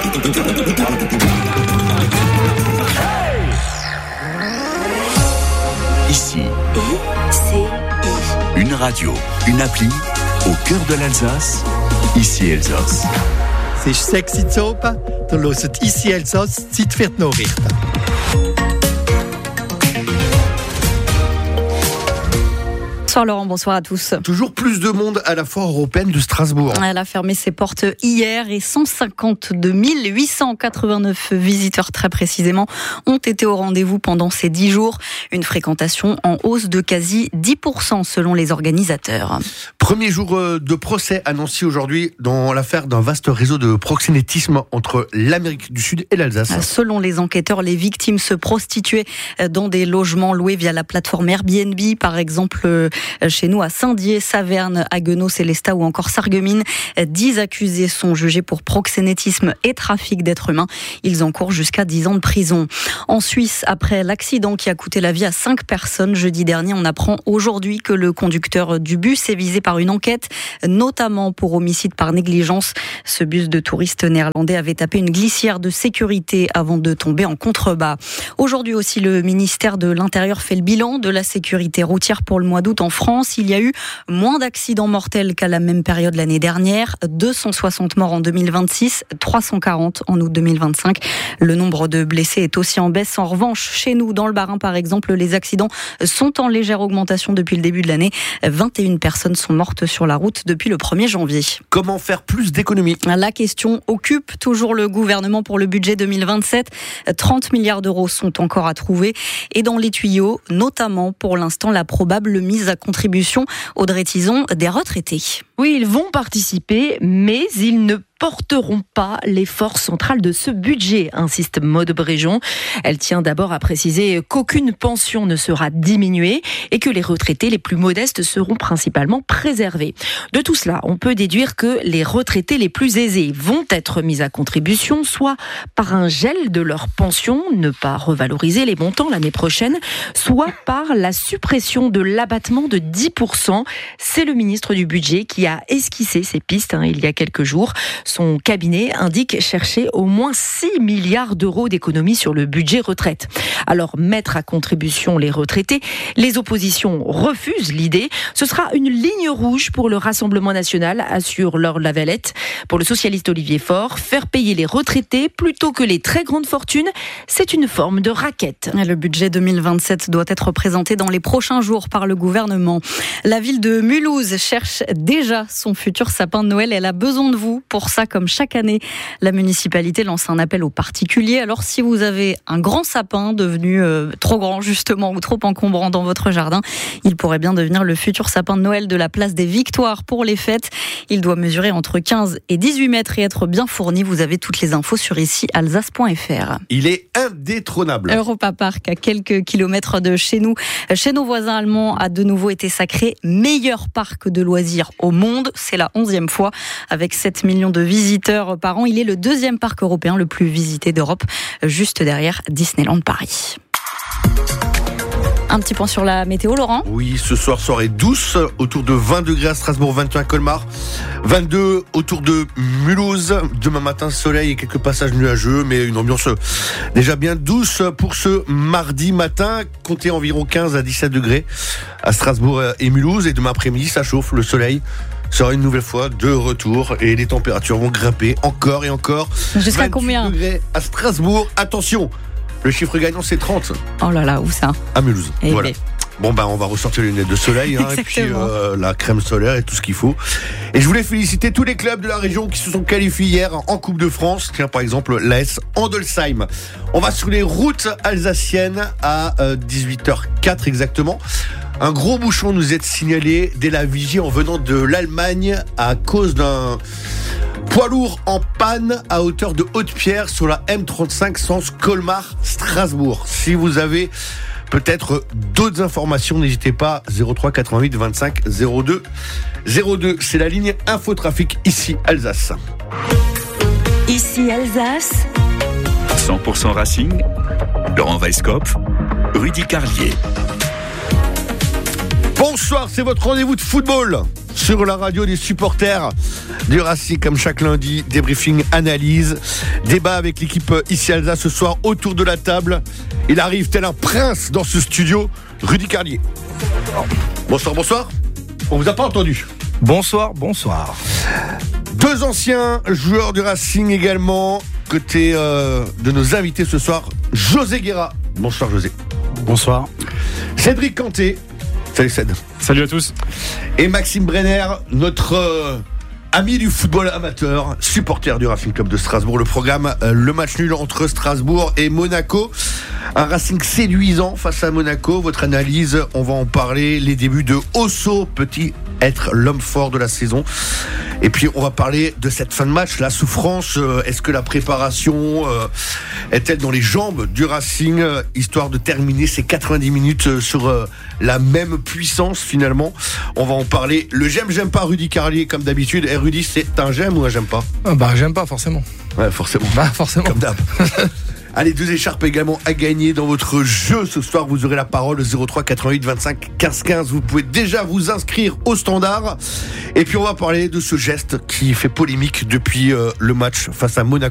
Ici, une radio, une appli, au cœur de l'Alsace, Ici Elsass. C'est 6 Uhr oben, da hört Ici Elsass, Zeit für die Nachrichten. Bonsoir Laurent, bonsoir à tous. Toujours plus de monde à la foire européenne de Strasbourg. Elle a fermé ses portes hier et 152 889 visiteurs très précisément ont été au rendez-vous pendant ces 10 jours. Une fréquentation en hausse de quasi 10% selon les organisateurs. Premier jour de procès annoncé aujourd'hui dans l'affaire d'un vaste réseau de proxénétisme entre l'Amérique du Sud et l'Alsace. Selon les enquêteurs, les victimes se prostituaient dans des logements loués via la plateforme Airbnb, par exemple chez nous à Saint-Dié, Saverne, Haguenau, Célestat ou encore Sarreguemines. 10 accusés sont jugés pour proxénétisme et trafic d'êtres humains. Ils encourent jusqu'à 10 ans de prison. En Suisse, après l'accident qui a coûté la vie à 5 personnes jeudi dernier, on apprend aujourd'hui que le conducteur du bus est visé par une enquête, notamment pour homicide par négligence. Ce bus de touristes néerlandais avait tapé une glissière de sécurité avant de tomber en contrebas. Aujourd'hui aussi, le ministère de l'Intérieur fait le bilan de la sécurité routière pour le mois d'août en France. Il y a eu moins d'accidents mortels qu'à la même période l'année dernière. 260 morts en 2026, 340 en août 2025. Le nombre de blessés est aussi en baisse. En revanche, chez nous, dans le Bas-Rhin par exemple, les accidents sont en légère augmentation depuis le début de l'année. 21 personnes sont mortes sur la route depuis le 1er janvier. Comment faire plus d'économies ? La question occupe toujours le gouvernement pour le budget 2027. 30 milliards d'euros sont encore à trouver. Et dans les tuyaux, notamment pour l'instant, la probable mise à contribution, Audrey Tison, des retraités. Oui, ils vont participer, mais ils ne porteront pas l'effort central de ce budget, insiste Maude Bréjon. Elle tient d'abord à préciser qu'aucune pension ne sera diminuée et que les retraités les plus modestes seront principalement préservés. De tout cela, on peut déduire que les retraités les plus aisés vont être mis à contribution, soit par un gel de leur pension, ne pas revaloriser les montants l'année prochaine, soit par la suppression de l'abattement de 10%. C'est le ministre du Budget qui a esquissé ces pistes il y a quelques jours. Son cabinet indique chercher au moins 6 milliards d'euros d'économies sur le budget retraite. Alors, mettre à contribution les retraités, les oppositions refusent l'idée. Ce sera une ligne rouge pour le Rassemblement national, assure Laure Lavalette. Pour le socialiste Olivier Faure, faire payer les retraités plutôt que les très grandes fortunes, c'est une forme de raquette. Le budget 2027 doit être présenté dans les prochains jours par le gouvernement. La ville de Mulhouse cherche déjà son futur sapin de Noël. Elle a besoin de vous pour ça. Comme chaque année, la municipalité lance un appel aux particuliers. Alors si vous avez un grand sapin devenu trop grand justement ou trop encombrant dans votre jardin, il pourrait bien devenir le futur sapin de Noël de la place des Victoires pour les fêtes. Il doit mesurer entre 15 et 18 mètres et être bien fourni. Vous avez toutes les infos sur icialsace.fr. Il est indétrônable. Europa Park, à quelques kilomètres de chez nous, chez nos voisins allemands, a de nouveau été sacré meilleur parc de loisirs au monde. C'est la 11e fois avec 7 millions de visiteurs par an. Il est le 2e parc européen le plus visité d'Europe, juste derrière Disneyland Paris. Un petit point sur la météo, Laurent. Oui, ce soir, soirée douce, autour de 20 degrés à Strasbourg, 21 à Colmar, 22 autour de Mulhouse. Demain matin, soleil et quelques passages nuageux, mais une ambiance déjà bien douce pour ce mardi matin. Comptez environ 15 à 17 degrés à Strasbourg et Mulhouse. Et demain après-midi, ça chauffe, le soleil sera une nouvelle fois de retour et les températures vont grimper encore et encore. Jusqu'à combien ? Degrés à Strasbourg. Attention, le chiffre gagnant c'est 30. Oh là là, où ça ? À Mulhouse. Et voilà. Bon on va ressortir les lunettes de soleil et puis la crème solaire et tout ce qu'il faut. Et je voulais féliciter tous les clubs de la région qui se sont qualifiés hier en Coupe de France. Tiens par exemple l'AS Andelsheim. On va sur les routes alsaciennes à 18h04 exactement. Un gros bouchon nous est signalé dès la vigie en venant de l'Allemagne à cause d'un poids lourd en panne à hauteur de Haute-Pierre sur la M35 sens Colmar-Strasbourg. Si vous avez peut-être d'autres informations, n'hésitez pas, 03 88 25 02 02. C'est la ligne Infotrafic ici Alsace. Ici Alsace. 100% Racing, Laurent Weisskopf, Rudy Carlier. Bonsoir, c'est votre rendez-vous de football sur la radio des supporters du Racing, comme chaque lundi. Débriefing, analyse, débat avec l'équipe ici Alsace ce soir autour de la table. Il arrive tel un prince dans ce studio, Rudy Carlier. Bonsoir. On vous a pas entendu. Bonsoir. Deux anciens joueurs du Racing également, côté de nos invités ce soir, José Guerra. Bonsoir José. Bonsoir. Cédric Canté. Salut Céd. Salut à tous. Et Maxime Brenner, notre ami du football amateur, supporter du Racing Club de Strasbourg. Le programme, le match nul entre Strasbourg et Monaco. Un Racing séduisant face à Monaco. Votre analyse, on va en parler. Les débuts de Osso, peut-il être l'homme fort de la saison? Et puis on va parler de cette fin de match, la souffrance. Est-ce que la préparation est-elle dans les jambes du Racing, histoire de terminer ces 90 minutes sur la même puissance finalement? On va en parler. Le j'aime pas Rudy Carlier comme d'habitude. Et Rudy, c'est un j'aime ou un j'aime pas? J'aime pas forcément. Ouais, forcément. Forcément. Comme d'hab. Allez, 2 écharpes également à gagner dans votre jeu. Ce soir, vous aurez la parole 03 88 25 15 15. Vous pouvez déjà vous inscrire au standard. Et puis, on va parler de ce geste qui fait polémique depuis le match face à Monaco.